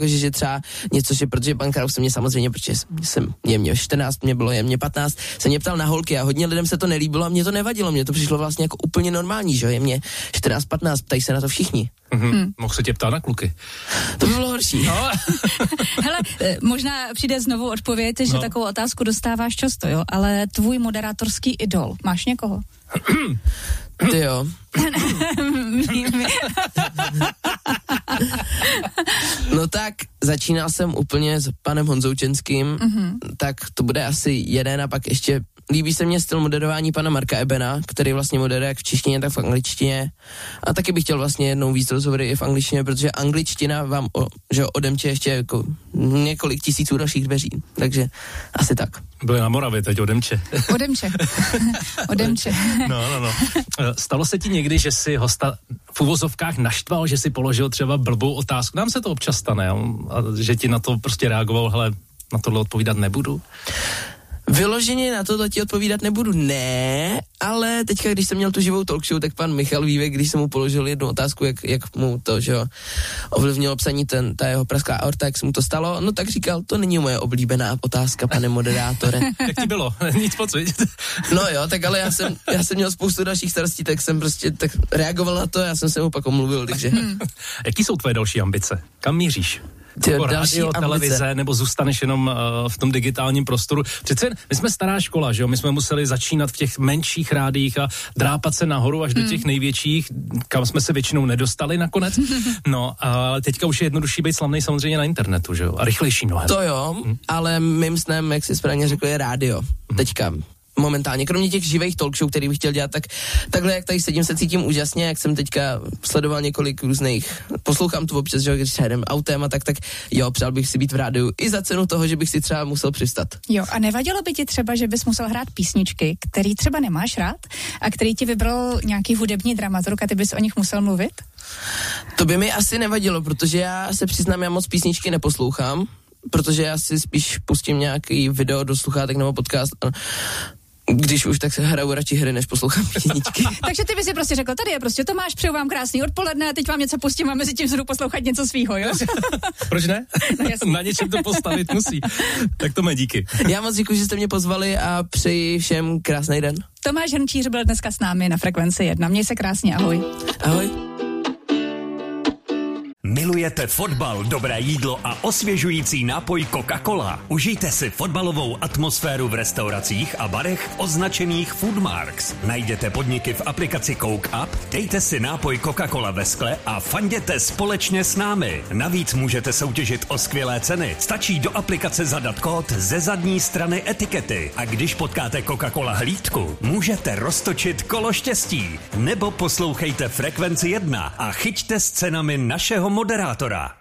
že třeba něco, že protože pan Kraus se mě samozřejmě, protože mě měl 14, mě bylo jemně 15, se mě ptal na holky a hodně lidem se to nelíbilo a mě to nevadilo, mě to přišlo vlastně jako úplně normální, že je mě 14, 15, ptají se na to všichni. Mohl se tě ptát na kluky. To by bylo horší. No. Hele, možná přijde znovu odpověď, že takovou otázku dostáváš často, jo, ale tvůj moderátorský idol, máš někoho? Ty jo. No tak, začínal jsem úplně s panem Honzoučenským, tak to bude asi jeden a pak ještě líbí se mně styl moderování pana Marka Ebena, který vlastně moderuje jak v češtině, tak v angličtině. A taky bych chtěl vlastně jednou víc rozhovory i v angličtině, protože angličtina vám odemče ještě jako několik tisíců dalších dveří. Takže asi tak. Byli na Moravě teď Odemče. Odemče. No. Stalo se ti někdy, že si hosta v uvozovkách naštval, že si položil třeba blbou otázku? Nám se to občas stane, a že ti na to prostě reagoval, hele, na tohle odpovídat nebudu? Vyloženě na tohle ti odpovídat nebudu, ne, ale teďka, když jsem měl tu živou talk show, tak pan Michal Vívek, když jsem mu položil jednu otázku, jak mu to, že jo, ovlivnilo psaní ta jeho prasklá aorta, jak se mu to stalo, no tak říkal, to není moje oblíbená otázka, pane moderátore. Jak ti bylo? Nic pocit. No jo, tak ale já jsem měl spoustu dalších starostí, tak jsem prostě tak reagoval na to, já jsem se mu pak omluvil, takže. Jaký jsou tvoje další ambice? Kam míříš? Jako rádio, televize, nebo zůstaneš jenom v tom digitálním prostoru. Přece my jsme stará škola, že jo? My jsme museli začínat v těch menších rádiích a drápat se nahoru až do těch největších, kam jsme se většinou nedostali nakonec. No, ale teďka už je jednodušší být slavnej samozřejmě na internetu, že jo? A rychlejší mnohem. To jo, ale mým snem, jak jsi správně řekl, je rádio. Teďka. Momentálně, kromě těch živých talk show, který bych chtěl dělat, tak takhle, jak tady sedím, se cítím úžasně, jak jsem teďka sledoval několik různých, poslouchám tu občas, že když jedem autem a tak jo, přál bych si být v rádiu i za cenu toho, že bych si třeba musel přistat. Jo, a nevadilo by ti třeba, že bys musel hrát písničky, který třeba nemáš rád a který ti vybral nějaký hudební dramaturg a ty bys o nich musel mluvit? To by mi asi nevadilo, protože já se přiznám, já moc písničky neposlouchám, protože já si spíš pustím nějaký video do sluchátek nebo podcast. Když už, tak se hraju radši hry, než poslouchám písničky. Takže ty by si prostě řekl, tady je prostě Tomáš, přeju vám krásný odpoledne a teď vám něco pustím a mezi tím budu poslouchat něco svýho, jo? Proč ne? No, na něčem to postavit musí. Tak to mé díky. Já moc děkuji, že jste mě pozvali a přeji všem krásný den. Tomáš Hrnčíř byl dneska s námi na Frekvenci 1. Měj se krásně, ahoj. Ahoj. Milujete fotbal, dobré jídlo a osvěžující nápoj Coca-Cola? Užijte si fotbalovou atmosféru v restauracích a barech označených Foodmarks. Najděte podniky v aplikaci Coke Up, dejte si nápoj Coca-Cola ve skle a fanděte společně s námi. Navíc můžete soutěžit o skvělé ceny. Stačí do aplikace zadat kód ze zadní strany etikety. A když potkáte Coca-Cola hlídku, můžete roztočit kolo štěstí. Nebo poslouchejte Frekvenci 1 a chyťte s cenami našeho moderátora.